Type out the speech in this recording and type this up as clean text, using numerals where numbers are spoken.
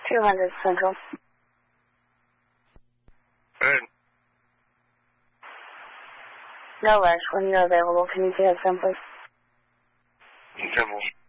200 Central. Good. No rush. When you're available, can you see us someplace? Simple.